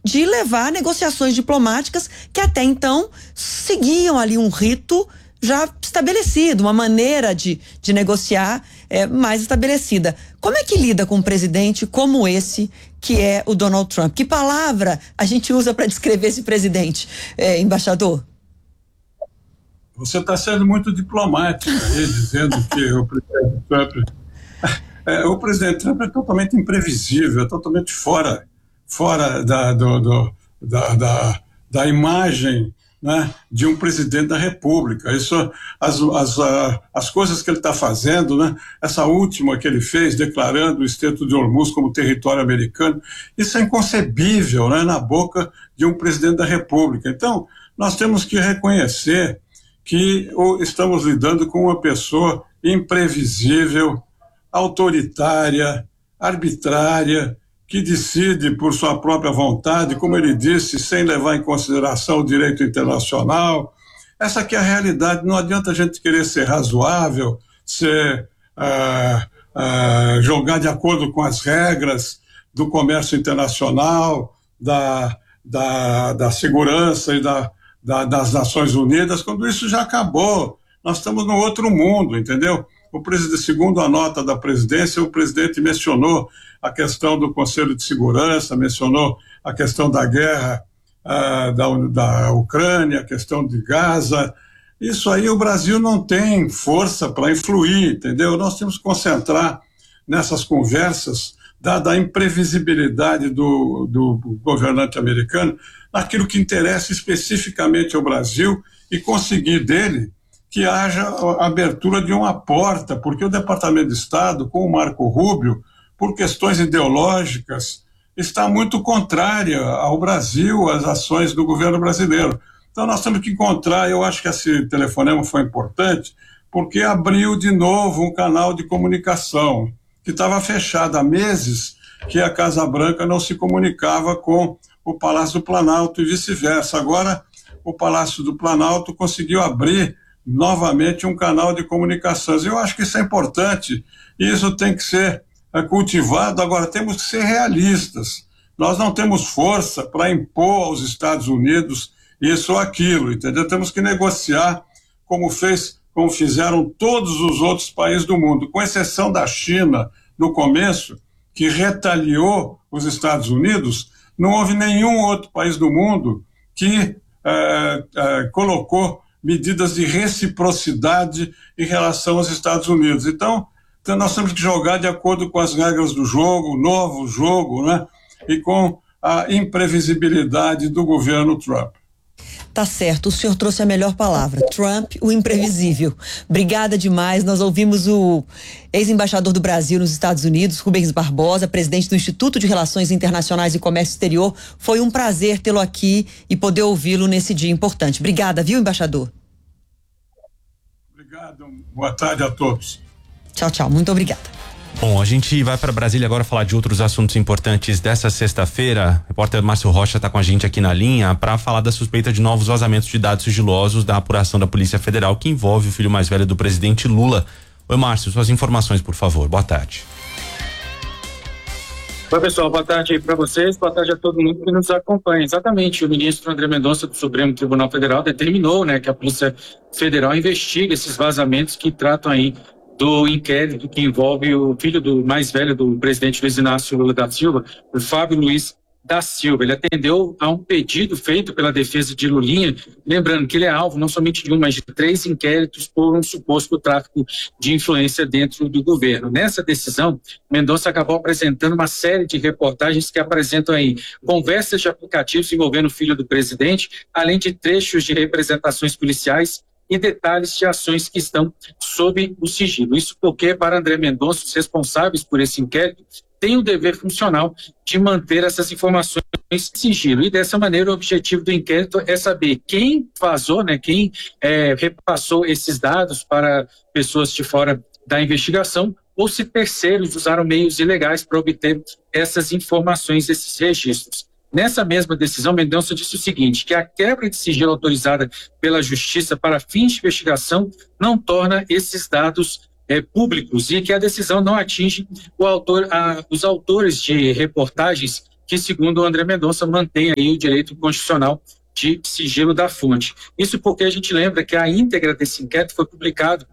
de levar negociações diplomáticas que até então seguiam ali um rito já estabelecido, uma maneira de negociar mais estabelecida. Como é que lida com um presidente como esse, que é o Donald Trump? Que palavra a gente usa para descrever esse presidente, embaixador? Você está sendo muito diplomático aí, dizendo que o presidente Trump é totalmente imprevisível, é totalmente fora da imagem, né, de um presidente da República. Isso, as coisas que ele está fazendo, né, essa última que ele fez, declarando o Estreito de Hormuz como território americano, isso é inconcebível, né, na boca de um presidente da República. Então, nós temos que reconhecer que estamos lidando com uma pessoa imprevisível, autoritária, arbitrária, que decide por sua própria vontade, como ele disse, sem levar em consideração o direito internacional. Essa aqui é a realidade. Não adianta a gente querer ser razoável, jogar de acordo com as regras do comércio internacional, da segurança e das Nações Unidas, quando isso já acabou. Nós estamos num outro mundo, entendeu? O presidente, segundo a nota da presidência, o presidente mencionou a questão do Conselho de Segurança, mencionou a questão da guerra da Ucrânia, a questão de Gaza. Isso aí o Brasil não tem força para influir, entendeu? Nós temos que concentrar nessas conversas, dada a imprevisibilidade do governante americano, naquilo que interessa especificamente ao Brasil e conseguir dele que haja a abertura de uma porta, porque o Departamento de Estado, com o Marco Rubio, por questões ideológicas, está muito contrária ao Brasil, às ações do governo brasileiro. Então nós temos que encontrar, eu acho que esse telefonema foi importante, porque abriu de novo um canal de comunicação, que estava fechado há meses, que a Casa Branca não se comunicava com o Palácio do Planalto e vice-versa. Agora, o Palácio do Planalto conseguiu abrir novamente um canal de comunicações. Eu acho que isso é importante, isso tem que ser cultivado. Agora, temos que ser realistas. Nós não temos força para impor aos Estados Unidos isso ou aquilo, entendeu? Temos que negociar como fizeram todos os outros países do mundo, com exceção da China, no começo, que retaliou os Estados Unidos. Não houve nenhum outro país do mundo que colocou medidas de reciprocidade em relação aos Estados Unidos. Então nós temos que jogar de acordo com as regras do jogo, novo jogo, né? E com a imprevisibilidade do governo Trump. Tá certo, o senhor trouxe a melhor palavra, Trump, o imprevisível. Obrigada demais, nós ouvimos o ex-embaixador do Brasil nos Estados Unidos, Rubens Barbosa, presidente do Instituto de Relações Internacionais e Comércio Exterior. Foi um prazer tê-lo aqui e poder ouvi-lo nesse dia importante. Obrigada, viu, embaixador? Obrigado, boa tarde a todos. Tchau, tchau, muito obrigada. Bom, a gente vai para Brasília agora falar de outros assuntos importantes dessa sexta-feira. O repórter Márcio Rocha está com a gente aqui na linha para falar da suspeita de novos vazamentos de dados sigilosos da apuração da Polícia Federal que envolve o filho mais velho do presidente Lula. Oi, Márcio, suas informações, por favor. Boa tarde. Oi, pessoal, boa tarde aí para vocês, boa tarde a todo mundo que nos acompanha. Exatamente, o ministro André Mendonça do Supremo Tribunal Federal determinou, né, que a Polícia Federal investigue esses vazamentos que tratam aí do inquérito que envolve o filho do mais velho do presidente Luiz Inácio Lula da Silva, o Fábio Luiz da Silva. Ele atendeu a um pedido feito pela defesa de Lulinha, lembrando que ele é alvo não somente de um, mas de 3 inquéritos por um suposto tráfico de influência dentro do governo. Nessa decisão, Mendonça acabou apresentando uma série de reportagens que apresentam aí conversas de aplicativos envolvendo o filho do presidente, além de trechos de representações policiais e detalhes de ações que estão sob o sigilo. Isso porque, para André Mendonça, os responsáveis por esse inquérito têm o dever funcional de manter essas informações em sigilo. E dessa maneira, o objetivo do inquérito é saber quem vazou, né, quem repassou esses dados para pessoas de fora da investigação, ou se terceiros usaram meios ilegais para obter essas informações, esses registros. Nessa mesma decisão, Mendonça disse o seguinte, que a quebra de sigilo autorizada pela Justiça para fins de investigação não torna esses dados públicos e que a decisão não atinge os autores de reportagens que, segundo o André Mendonça, mantém aí o direito constitucional de sigilo da fonte. Isso porque a gente lembra que a íntegra desse inquérito foi publicada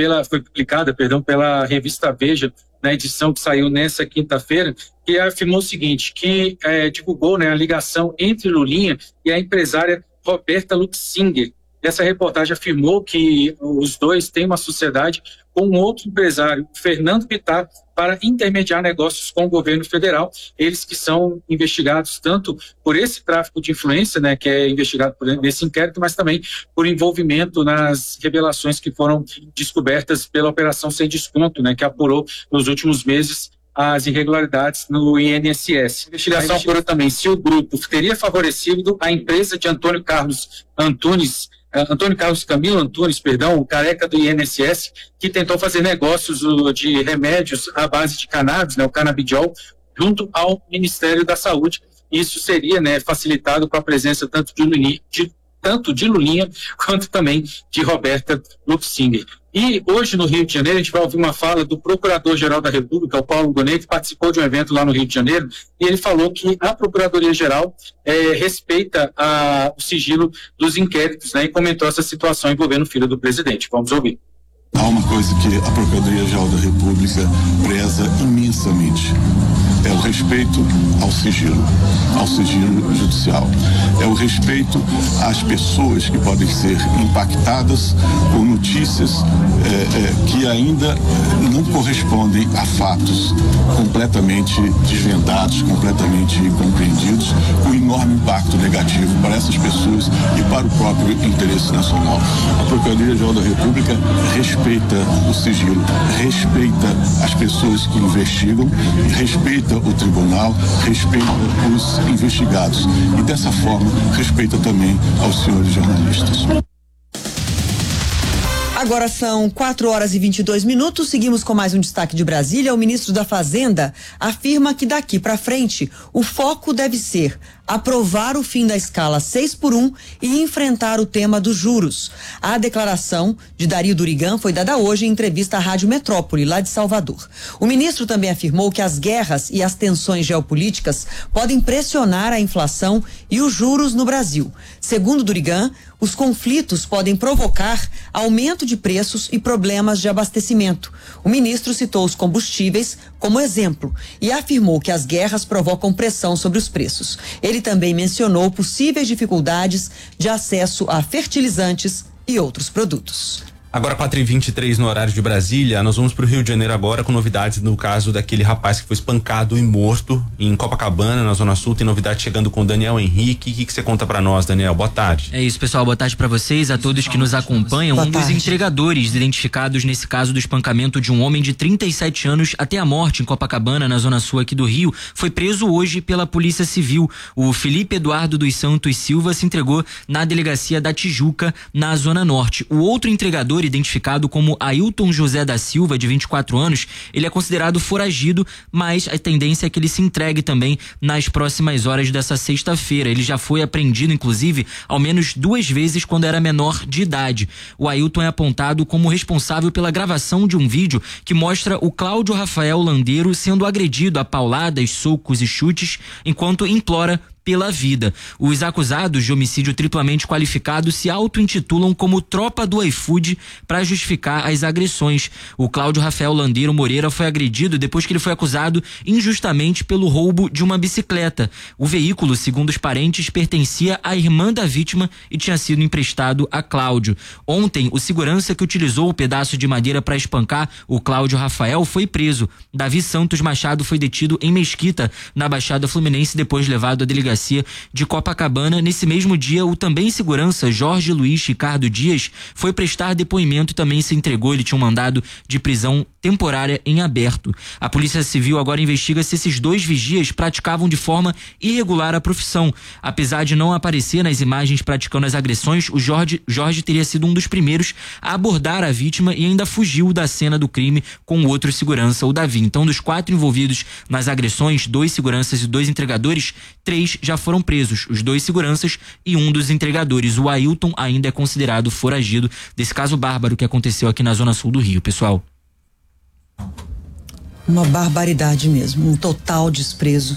pela revista Veja, na edição que saiu nessa quinta-feira, que afirmou o seguinte, que divulgou, né, a ligação entre Lulinha e a empresária Roberta Luxinger. Essa reportagem afirmou que os dois têm uma sociedade com um outro empresário, Fernando Bittar, para intermediar negócios com o governo federal. Eles que são investigados tanto por esse tráfico de influência, né, que é investigado nesse inquérito, mas também por envolvimento nas revelações que foram descobertas pela Operação Sem Desconto, né, que apurou nos últimos meses as irregularidades no INSS. A investigação apurou também se o grupo teria favorecido a empresa de Antônio Carlos Camilo Antunes, o careca do INSS, que tentou fazer negócios de remédios à base de cannabis, né, o canabidiol, junto ao Ministério da Saúde. Isso seria, né, facilitado com a presença tanto de Lulinha quanto também de Roberta Luxinger. E hoje no Rio de Janeiro a gente vai ouvir uma fala do Procurador-Geral da República, o Paulo Gonet, que participou de um evento lá no Rio de Janeiro, e ele falou que a Procuradoria-Geral respeita o sigilo dos inquéritos, né, e comentou essa situação envolvendo o filho do presidente. Vamos ouvir. Há uma coisa que a Procuradoria-Geral da República preza imensamente. É o respeito ao sigilo judicial. É o respeito às pessoas que podem ser impactadas com notícias que ainda não correspondem a fatos completamente desvendados, completamente compreendidos, com enorme impacto negativo para essas pessoas e para o próprio interesse nacional. A Procuradoria-Geral da República respeita o sigilo, respeita as pessoas que investigam, respeita o tribunal, respeita os investigados e dessa forma respeita também aos senhores jornalistas. Agora são 4h22. Seguimos com mais um destaque de Brasília. O ministro da Fazenda afirma que daqui para frente o foco deve ser aprovar o fim da escala 6x1 e enfrentar o tema dos juros. A declaração de Dario Durigan foi dada hoje em entrevista à Rádio Metrópole, lá de Salvador. O ministro também afirmou que as guerras e as tensões geopolíticas podem pressionar a inflação e os juros no Brasil. Segundo Durigan, os conflitos podem provocar aumento de preços e problemas de abastecimento. O ministro citou os combustíveis como exemplo e afirmou que as guerras provocam pressão sobre os preços. Ele também mencionou possíveis dificuldades de acesso a fertilizantes e outros produtos. Agora 4h23 no horário de Brasília, nós vamos para o Rio de Janeiro agora com novidades no caso daquele rapaz que foi espancado e morto em Copacabana, na Zona Sul. Tem novidade chegando com o Daniel Henrique. O que você conta para nós, Daniel? Boa tarde. É isso, pessoal. Boa tarde para vocês, a todos que nos acompanham. Um dos entregadores identificados nesse caso do espancamento de um homem de 37 anos até a morte em Copacabana, na Zona Sul aqui do Rio, foi preso hoje pela Polícia Civil. O Felipe Eduardo dos Santos Silva se entregou na delegacia da Tijuca, na Zona Norte. O outro entregador, identificado como Ailton José da Silva, de 24 anos, ele é considerado foragido, mas a tendência é que ele se entregue também nas próximas horas dessa sexta-feira. Ele já foi apreendido, inclusive, ao menos 2 vezes quando era menor de idade. O Ailton é apontado como responsável pela gravação de um vídeo que mostra o Cláudio Rafael Landeiro sendo agredido a pauladas, socos e chutes, enquanto implora pela vida. Os acusados de homicídio triplamente qualificado se auto-intitulam como tropa do iFood para justificar as agressões. O Cláudio Rafael Landeiro Moreira foi agredido depois que ele foi acusado injustamente pelo roubo de uma bicicleta. O veículo, segundo os parentes, pertencia à irmã da vítima e tinha sido emprestado a Cláudio. Ontem, o segurança que utilizou o pedaço de madeira para espancar o Cláudio Rafael foi preso. Davi Santos Machado foi detido em Mesquita, na Baixada Fluminense, depois levado à delegacia de Copacabana. Nesse mesmo dia, o também segurança Jorge Luiz Ricardo Dias foi prestar depoimento e também se entregou. Ele tinha um mandado de prisão temporária em aberto. A Polícia Civil agora investiga se esses 2 vigias praticavam de forma irregular a profissão. Apesar de não aparecer nas imagens praticando as agressões, o Jorge teria sido um dos primeiros a abordar a vítima e ainda fugiu da cena do crime com o outro segurança, o Davi. Então, dos 4 envolvidos nas agressões, 2 seguranças e 2 entregadores, 3 já foram presos, os 2 seguranças e um dos entregadores. O Ailton ainda é considerado foragido desse caso bárbaro que aconteceu aqui na Zona Sul do Rio, pessoal. Uma barbaridade mesmo, um total desprezo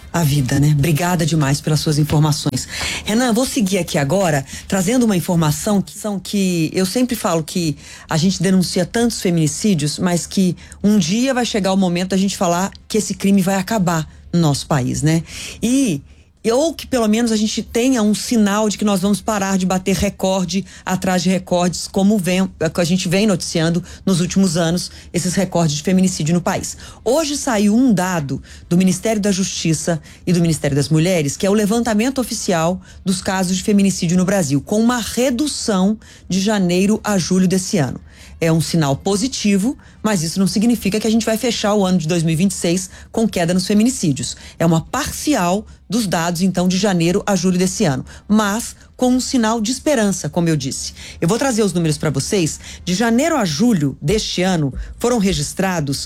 a vida, né? Obrigada demais pelas suas informações. Renan, vou seguir aqui agora, trazendo uma informação que eu sempre falo que a gente denuncia tantos feminicídios, mas que um dia vai chegar o momento da gente falar que esse crime vai acabar no nosso país, né? Ou que pelo menos a gente tenha um sinal de que nós vamos parar de bater recorde atrás de recordes, como a gente vem noticiando nos últimos anos, esses recordes de feminicídio no país. Hoje saiu um dado do Ministério da Justiça e do Ministério das Mulheres, que é o levantamento oficial dos casos de feminicídio no Brasil, com uma redução de janeiro a julho desse ano. É um sinal positivo, mas isso não significa que a gente vai fechar o ano de 2026 com queda nos feminicídios. É uma parcial dos dados, então, de janeiro a julho desse ano, mas com um sinal de esperança, como eu disse. Eu vou trazer os números para vocês. De janeiro a julho deste ano, foram registrados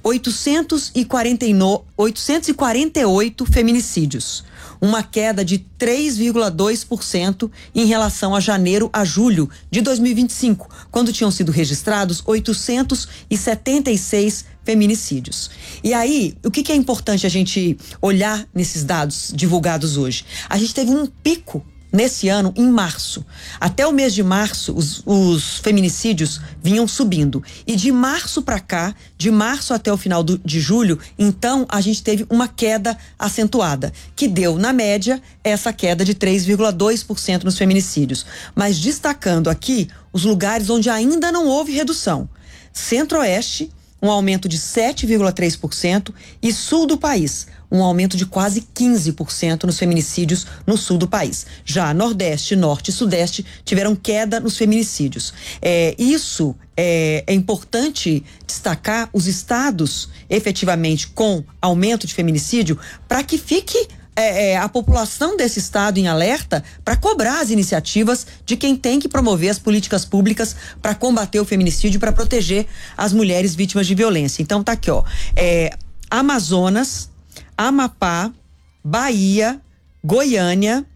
848 feminicídios. Uma queda de 3,2% em relação a janeiro a julho de 2025, quando tinham sido registrados 876 feminicídios. E aí, o que é importante a gente olhar nesses dados divulgados hoje? A gente teve um pico nesse ano, em março. Até o mês de março, os feminicídios vinham subindo. E de março para cá, de março até o final de julho, então a gente teve uma queda acentuada, que deu, na média, essa queda de 3,2% nos feminicídios. Mas destacando aqui os lugares onde ainda não houve redução. Centro-Oeste, um aumento de 7,3%, e sul do país, um aumento de quase 15% nos feminicídios no sul do país. Já Nordeste, Norte e Sudeste tiveram queda nos feminicídios. Isso é importante destacar os estados efetivamente com aumento de feminicídio para que fique a população desse estado em alerta para cobrar as iniciativas de quem tem que promover as políticas públicas para combater o feminicídio, para proteger as mulheres vítimas de violência. Então tá aqui, ó, Amazonas, Amapá, Bahia, Goiânia,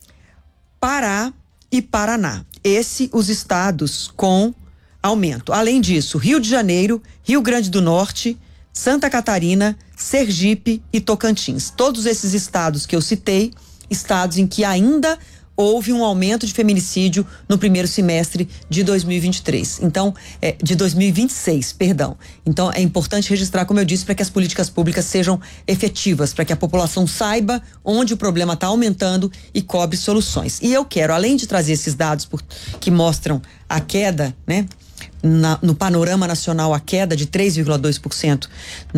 Pará e Paraná. Os estados com aumento. Além disso, Rio de Janeiro, Rio Grande do Norte, Santa Catarina, Sergipe e Tocantins. Todos esses estados que eu citei, estados em que ainda houve um aumento de feminicídio no primeiro semestre de 2023. Então, de 2026, perdão. Então, é importante registrar, como eu disse, para que as políticas públicas sejam efetivas, para que a população saiba onde o problema está aumentando e cobre soluções. E eu quero, além de trazer esses dados que mostram a queda, né? No panorama nacional, a queda de 3,2%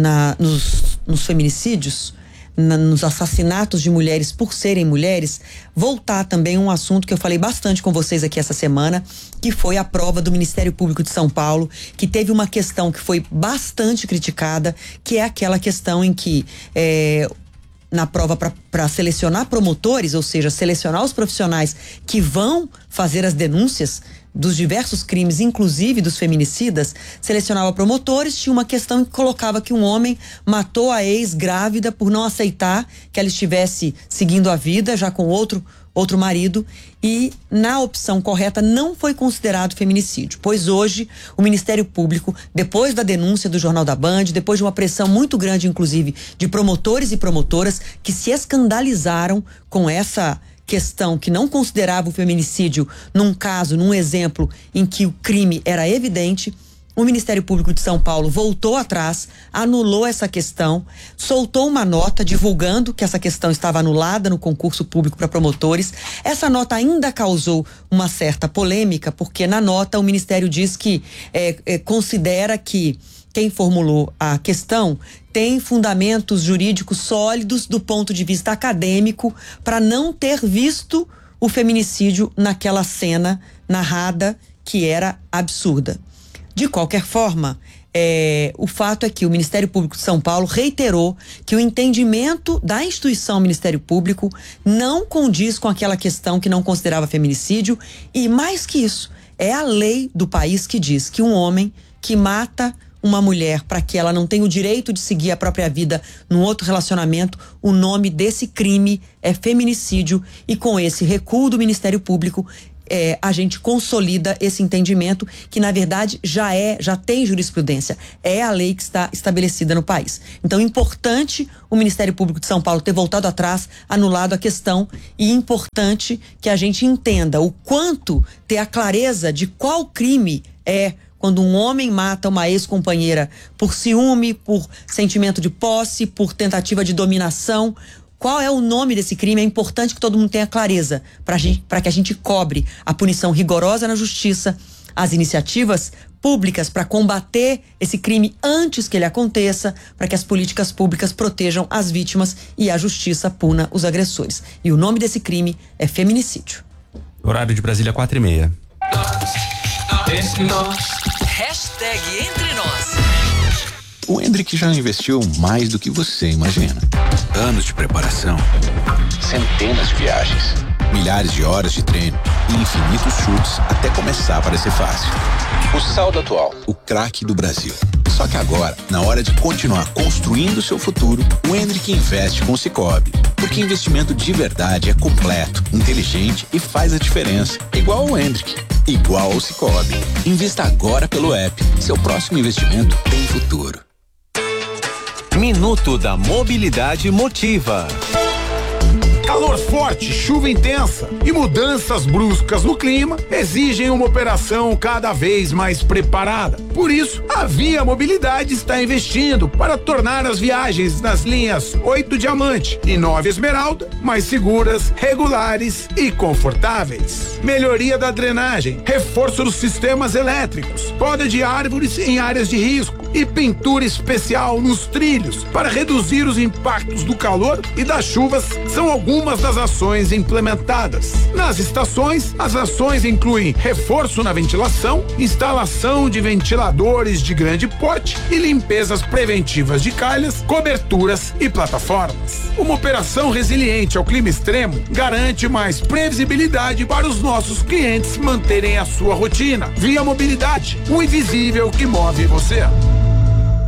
nos feminicídios, nos assassinatos de mulheres por serem mulheres, voltar também um assunto que eu falei bastante com vocês aqui essa semana, que foi a prova do Ministério Público de São Paulo, que teve uma questão que foi bastante criticada, que é aquela questão em que na prova para selecionar promotores, ou seja, selecionar os profissionais que vão fazer as denúncias dos diversos crimes, inclusive dos feminicidas, selecionava promotores. Tinha uma questão que colocava que um homem matou a ex grávida por não aceitar que ela estivesse seguindo a vida já com outro marido, e na opção correta não foi considerado feminicídio, pois hoje o Ministério Público, depois da denúncia do Jornal da Band, depois de uma pressão muito grande, inclusive, de promotores e promotoras que se escandalizaram com essa questão, que não considerava o feminicídio num exemplo em que o crime era evidente, o Ministério Público de São Paulo voltou atrás, anulou essa questão, soltou uma nota divulgando que essa questão estava anulada no concurso público para promotores. Essa nota ainda causou uma certa polêmica, porque na nota o Ministério diz que considera que quem formulou a questão tem fundamentos jurídicos sólidos do ponto de vista acadêmico para não ter visto o feminicídio naquela cena narrada, que era absurda. De qualquer forma, o fato é que o Ministério Público de São Paulo reiterou que o entendimento da instituição Ministério Público não condiz com aquela questão que não considerava feminicídio, e mais que isso, é a lei do país que diz que um homem que mata uma mulher para que ela não tenha o direito de seguir a própria vida num outro relacionamento, o nome desse crime é feminicídio, e com esse recuo do Ministério Público, a gente consolida esse entendimento que, na verdade, já tem jurisprudência. É a lei que está estabelecida no país. Então, importante o Ministério Público de São Paulo ter voltado atrás, anulado a questão, e importante que a gente entenda o quanto ter a clareza de qual crime é quando um homem mata uma ex-companheira por ciúme, por sentimento de posse, por tentativa de dominação. Qual é o nome desse crime? É importante que todo mundo tenha clareza para que a gente cobre a punição rigorosa na justiça, as iniciativas públicas para combater esse crime antes que ele aconteça, para que as políticas públicas protejam as vítimas e a justiça puna os agressores. E o nome desse crime é feminicídio. Horário de Brasília, 4:30. Hashtag Entre Nós. O Hendrick já investiu mais do que você imagina. Anos de preparação, centenas de viagens, milhares de horas de treino e infinitos chutes até começar a parecer fácil. O saldo atual, o craque do Brasil. Só que agora, na hora de continuar construindo seu futuro, o Hendrick investe com o Sicoob. Porque investimento de verdade é completo, inteligente e faz a diferença. Igual ao Hendrick, igual ao Sicoob. Invista agora pelo app. Seu próximo investimento tem futuro. Minuto da Mobilidade Motiva. Calor forte, chuva intensa e mudanças bruscas no clima exigem uma operação cada vez mais preparada. Por isso, a Via Mobilidade está investindo para tornar as viagens nas linhas 8 Diamante e 9 Esmeralda mais seguras, regulares e confortáveis. Melhoria da drenagem, reforço dos sistemas elétricos, poda de árvores em áreas de risco e pintura especial nos trilhos para reduzir os impactos do calor e das chuvas são algumas das ações implementadas. Nas estações, as ações incluem reforço na ventilação, instalação de ventiladores de grande porte e limpezas preventivas de calhas, coberturas e plataformas. Uma operação resiliente ao clima extremo garante mais previsibilidade para os nossos clientes manterem a sua rotina. Via Mobilidade, o invisível que move você.